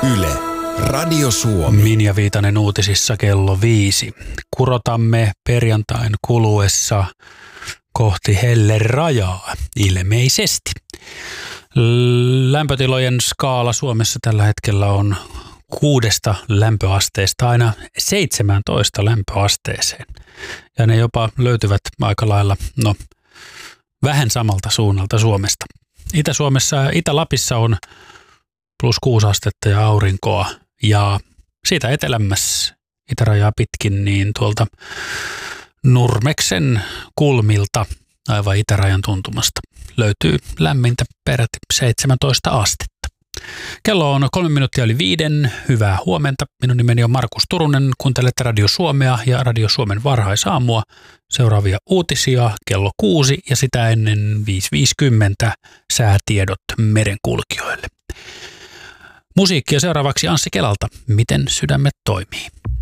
Yle, Radio Suomi. Minja Viitanen uutisissa kello 5. Kurotamme perjantain kuluessa kohti hellerajaa ilmeisesti. Lämpötilojen skaala Suomessa tällä hetkellä on 6 lämpöasteesta aina 17 lämpöasteeseen. Ja ne jopa löytyvät aika lailla, vähän samalta suunnalta Suomesta. Itä-Suomessa ja Itä-Lapissa on +6 astetta ja aurinkoa. Ja siitä etelämmässä itärajaa pitkin, niin tuolta Nurmeksen kulmilta aivan itärajan tuntumasta löytyy lämmintä peräti 17 astetta. Kello on 3 minuuttia yli 5. Hyvää huomenta. Minun nimeni on Markus Turunen. Kuuntelette Radio Suomea ja Radio Suomen varhaisaamua. Seuraavia uutisia kello 6 ja sitä ennen 5.50 säätiedot merenkulkijoille. Musiikkia seuraavaksi Anssi Kelalta. Miten sydämet toimii?